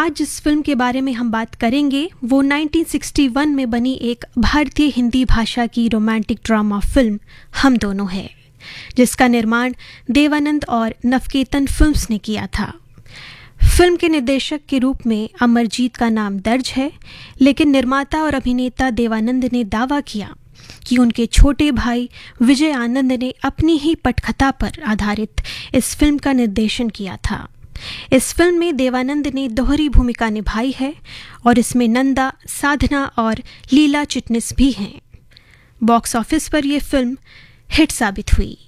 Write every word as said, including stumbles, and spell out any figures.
आज जिस फिल्म के बारे में हम बात करेंगे वो उन्नीस सौ इकसठ में बनी एक भारतीय हिंदी भाषा की रोमांटिक ड्रामा फिल्म हम दोनों है, जिसका निर्माण देवानंद और नवकेतन फिल्म्स ने किया था। फिल्म के निर्देशक के रूप में अमरजीत का नाम दर्ज है, लेकिन निर्माता और अभिनेता देवानंद ने दावा किया कि उनके छोटे भाई विजय आनंद ने अपनी ही पटकथा पर आधारित इस फिल्म का निर्देशन किया था। इस फिल्म में देवानंद ने दोहरी भूमिका निभाई है और इसमें नंदा, साधना और लीला चिटनिस भी हैं। बॉक्स ऑफिस पर यह फिल्म हिट साबित हुई।